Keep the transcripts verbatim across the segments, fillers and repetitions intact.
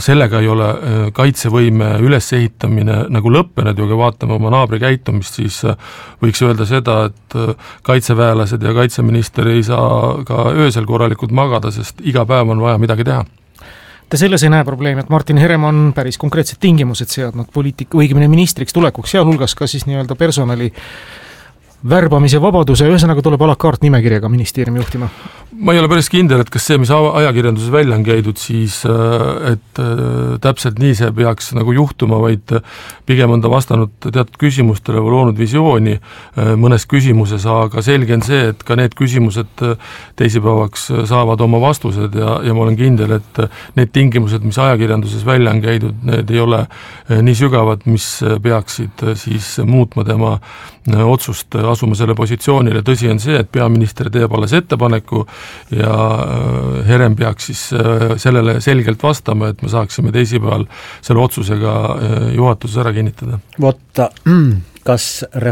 sellega ei ole kaitsevõime ülesehitamine nagu lõppenud, ja kui vaatame oma naabri käitumist, siis võiks öelda seda, et kaitseväelased ja kaitseminister ei saa ka öösel korralikult magada, sest iga päev on vaja midagi teha. Te selles ei näe probleemi, et Martin Herem on päris konkreetsed tingimused seadnud poliitik, õigemini ministriks tulekuks, sealhulgas ka siis nii-öelda personali värbamise vabaduse, ühesõnaga tuleb ala kaart nimekirjaga ministeeriumi juhtima? Ma ei ole päris kindel, et kas see, mis ajakirjanduses välja on käidud, siis et täpselt nii see peaks nagu juhtuma, vaid pigem on ta vastanud teatud küsimustele või loonud visiooni mõnes küsimuses, aga selge on see, et ka need küsimused teisipäevaks saavad oma vastused ja, ja ma olen kindel, et need tingimused, mis ajakirjanduses välja on käidud, need ei ole nii sügavad, mis peaksid siis muutma tema otsust asuma selle positsioonile. Tõsi on see, et peaminister teeb alles ettepaneku ja Herem peaks siis sellele selgelt vastama, et me saaksime teisipäeval selle otsusega juhatuses ära kinnitada. Võtta, kas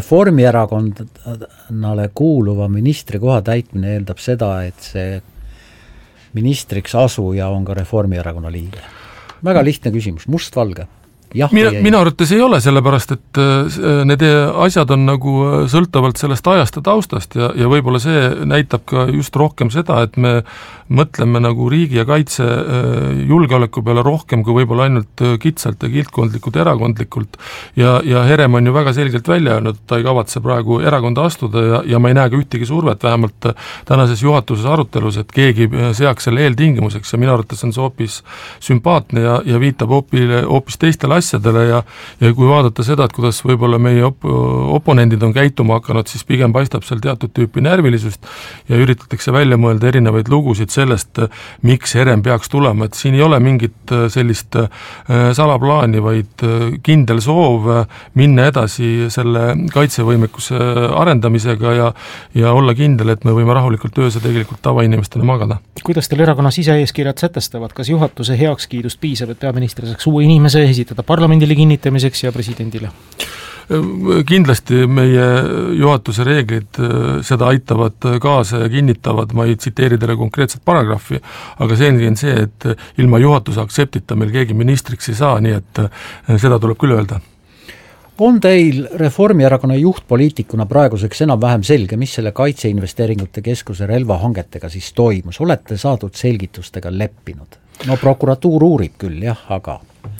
Reformierakonnale kuuluva ministri koha täitmine eeldab seda, et see ministriks asuja on ka Reformierakonna liige? Väga lihtne küsimus, mustvalge. Jah, mina, mina arvates ei ole, sellepärast, et need asjad on nagu sõltavalt sellest ajast ja taustast ja, ja võib-olla see näitab ka just rohkem seda, et me mõtleme nagu riigi ja kaitse julgeoleku peale rohkem kui võib-olla ainult kitsalt ja kiltkondlikult, erakondlikult ja, ja Herem on ju väga selgelt välja öelnud, ta ei kavatse praegu erakonda astuda ja, ja ma ei näe ka ühtegi survet, vähemalt tänases juhatuses arutelus, et keegi seaks selle eeltingimuseks ja minu arvates on see hoopis sümpaatne ja, ja viitab hoopis, hoopis teistele asjadele ja, ja kui vaadata seda, et kuidas võib-olla meie op- oponendid on käituma hakanud, siis pigem paistab seal teatud tüüpi närvilisust ja üritatakse välja mõelda erinevaid lugusid sellest, miks Herem peaks tulema, et siin ei ole mingit sellist salaplaani, vaid kindel soov minna edasi selle kaitsevõimekuse arendamisega ja, ja olla kindel, et me võime rahulikult ööse tegelikult tavainimestena magada. Kuidas teil erakonna siseeeskirjad sätestavad, kas juhatuse heakskiidust piisab, et peaminister saaks uue inimese esitada parlamendile kinnitamiseks ja presidendile? Kindlasti meie juhatuse reeglid seda aitavad kaasa ja kinnitavad, ma ei tsiteeri teile konkreetset paragrahvi, aga selge on see, et ilma juhatuse aktseptita meil keegi ministriks ei saa, nii et seda tuleb küll öelda. On teil Reformierakonna juhtpoliitikuna praeguseks enam-vähem selge, mis selle kaitseinvesteeringute keskuse relvahangetega siis toimus? Olete saadud selgitustega leppinud? No prokuratuur uurib küll, jah, aga...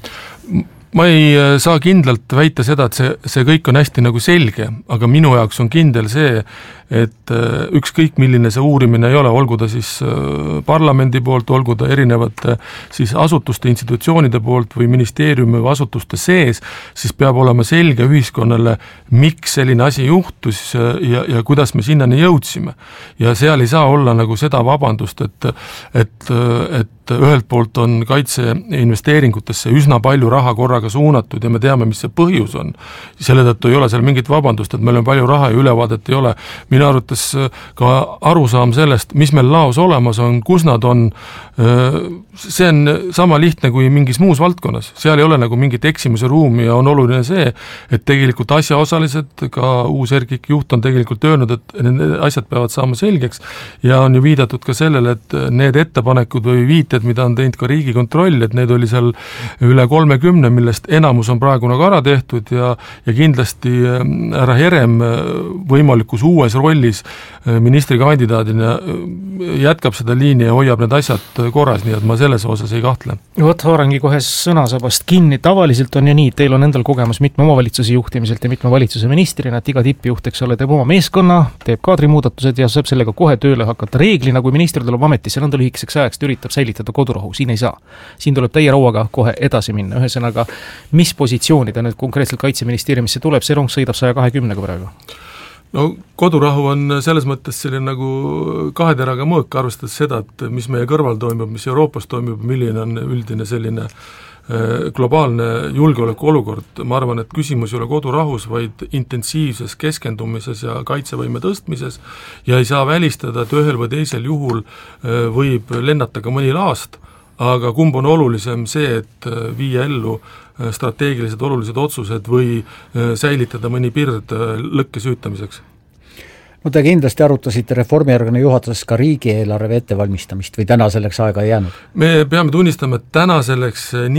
Ma ei saa kindlalt väita seda, et see, see kõik on hästi nagu selge, aga minu jaoks on kindel see, et ükskõik milline see uurimine ei ole, olgu ta siis parlamendi poolt, olgu ta erinevate siis asutuste, institutsioonide poolt või ministeeriumi või asutuste sees, siis peab olema selge ühiskonnale, miks selline asi juhtus ja, ja kuidas me sinnani jõudsime. Ja seal ei saa olla nagu seda vabandust, et, et, et ühelt poolt on kaitseinvesteeringutesse üsna palju raha korraga suunatud ja me teame, mis see põhjus on. Selle tõttu ei ole seal mingit vabandust, et meil on palju raha ja ülevaadet ei ole. Minu arvates ka arusaam sellest, mis meil laos olemas on, kus nad on, see on sama lihtne kui mingis muus valdkonnas. Seal ei ole nagu mingit eksimuse ruumi ja on oluline see, et tegelikult asjaosalised, ka uus Erkik juht on tegelikult öelnud, et need asjad peavad saama selgeks ja on ju viidatud ka sellele, et need ettepanekud või viited, mida on teinud ka Riigikontroll, et need oli seal üle kolmekümne, millest enamus on praegu nagu ära tehtud ja, ja kindlasti härra Herem võimalikus uues rollis ministrikandidaadina jätkab seda liini ja hoiab need asjad korras, nii et ma selles osas ei kahtle. Vot haarangi kohe sõnasabast kinni. Tavaliselt on ju nii, teil on endal kogemus mitme omavalitsuse juhtimiselt ja mitme valitsuse ministrina, et iga tippjuht, eks ole, teeb oma meeskonna, teeb kaadrimuudatused ja saab sellega kohe tööle hakata. Reeglina, kui minister tuleb ametisse, nõnda lühikeseks ajaks üritab säilitada kodurahu, siin ei saa. Siin tuleb täie rauaga kohe edasi minna. Ühesõnaga, mis positsiooni ta nüüd konkreetselt kaitseministeeriumisse tuleb, see rong sõidab saja kahekümnega praegu? No kodurahu on selles mõttes selline nagu kaheteraga mõõk, arvestades seda, et mis meie kõrval toimub, mis Euroopas toimub, milline on üldine selline globaalne julgeoleku olukord. Ma arvan, et küsimus ei ole kodurahus, vaid intensiivses keskendumises ja kaitsevõime tõstmises ja ei saa välistada, et ühel või teisel juhul võib lennata ka mõni laast, aga kumb on olulisem see, et viia ellu strateegilised olulised otsused või säilitada mõni pird lõkke süütamiseks? No te kindlasti arutasite Reformierakonna juhatuses ka riigieelarve ettevalmistamist või täna selleks aega ei jäänud? Me peame tunnistama, et täna selleks